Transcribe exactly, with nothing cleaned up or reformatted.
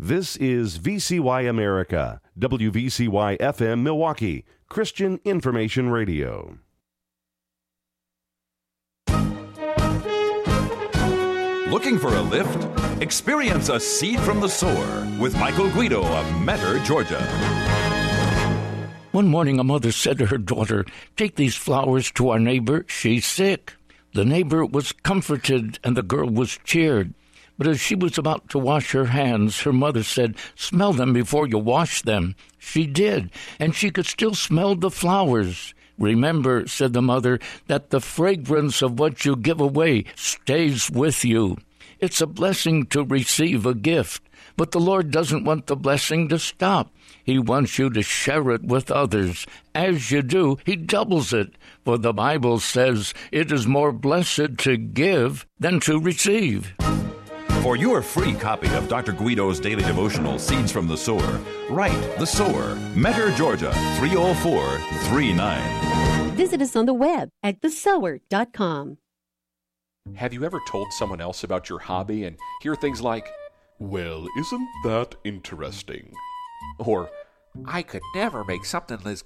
This is V C Y America, W V C Y F M Milwaukee, Christian Information Radio. Looking for a lift? Experience a seed from the sower with Michael Guido of Metter, Georgia. One morning, a mother said to her daughter, "Take these flowers to our neighbor. She's sick." The neighbor was comforted and the girl was cheered. But as she was about to wash her hands, her mother said, "Smell them before you wash them." She did, and she could still smell the flowers. "Remember," said the mother, "that the fragrance of what you give away stays with you." It's a blessing to receive a gift, but the Lord doesn't want the blessing to stop. He wants you to share it with others. As you do, He doubles it. For the Bible says it is more blessed to give than to receive. For your free copy of Doctor Guido's daily devotional, Seeds from the Sower, write The Sower, Metter, Georgia, three oh four three nine. Visit us on the web at the sower dot com. Have you ever told someone else about your hobby and hear things like, "Well, isn't that interesting?" Or, "I could never make something as